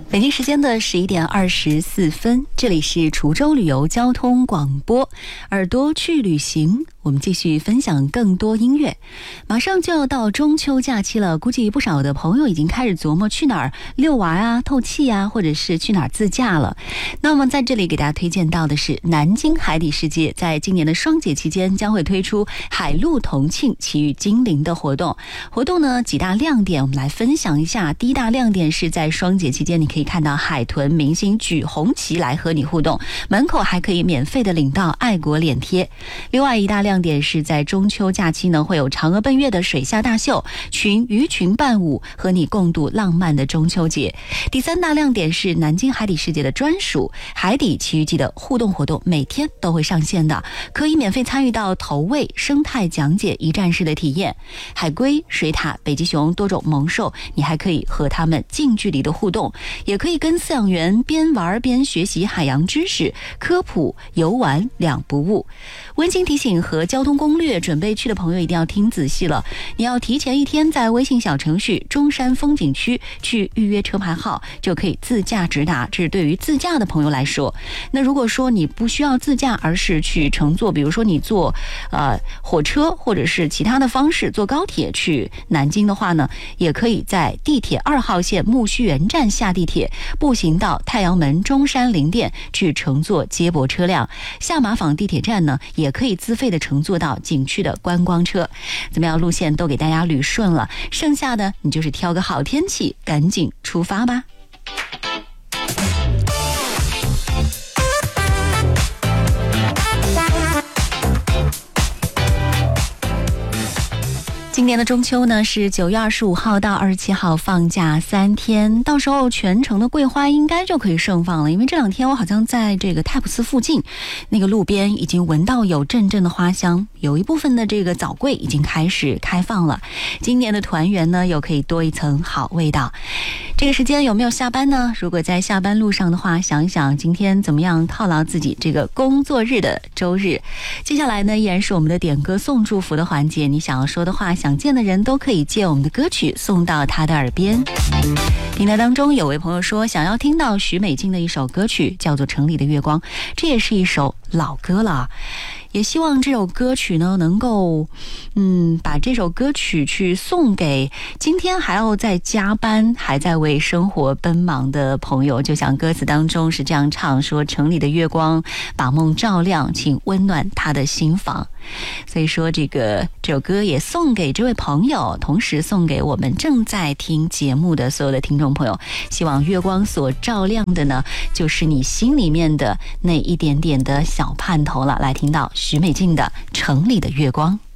北京时间的11点24分，这里是滁州旅游交通广播，耳朵去旅行。我们继续分享更多音乐。马上就要到中秋假期了，估计不少的朋友已经开始琢磨去哪儿遛娃啊、透气啊，或者是去哪儿自驾了。那么在这里给大家推荐到的是南京海底世界，在今年的双节期间将会推出海陆同庆奇遇精灵的活动。活动呢几大亮点，我们来分享一下。第一大亮点是在双节期间，你可以看到海豚明星举红旗来和你互动，门口还可以免费的领到爱国脸贴。另外一大亮点是在中秋假期呢，会有嫦娥奔月的水下大秀，鱼群伴舞，和你共度浪漫的中秋节。第三大亮点是南京海底世界的专属海底奇遇记的互动活动，每天都会上线的，可以免费参与到投喂、生态讲解一站式的体验。海龟、水獭、北极熊多种猛兽，你还可以和它们近距离的互动，也可以跟饲养员边玩边学习海洋知识，科普游玩两不误。温馨提醒和交通攻略，准备去的朋友一定要听仔细了，你要提前一天在微信小程序中山风景区去预约车牌号，就可以自驾直达，这是对于自驾的朋友来说。那如果说你不需要自驾，而是去乘坐，比如说你坐火车或者是其他的方式坐高铁去南京的话呢，也可以在地铁2号线木樨园站下地铁，步行到太阳门中山陵店去乘坐接驳车辆，下马坊地铁站呢也可以自费的乘坐到景区的观光车。怎么样，路线都给大家捋顺了，剩下的你就是挑个好天气赶紧出发吧。今年的中秋呢是9月25号到27号放假3天，到时候全城的桂花应该就可以盛放了。因为这2天我好像在这个太普寺附近那个路边已经闻到有阵阵的花香，有一部分的这个早桂已经开始开放了。今年的团圆呢又可以多一层好味道。这个时间有没有下班呢？如果在下班路上的话，想一想今天怎么样犒劳自己这个工作日的周日。接下来呢依然是我们的点歌送祝福的环节，你想要说的话，想见的人都可以借我们的歌曲送到他的耳边。平台当中有位朋友说想要听到许美静的一首歌曲，叫做《城里的月光》，这也是一首老歌了，也希望这首歌曲呢能够把这首歌曲去送给今天还要在加班还在为生活奔忙的朋友。就像歌词当中是这样唱说，城里的月光把梦照亮，请温暖他的心房。所以说这首歌也送给这位朋友，同时送给我们正在听节目的所有的听众朋友。希望月光所照亮的呢就是你心里面的那一点点的小盼头了。来听到许美静的《城里的月光》。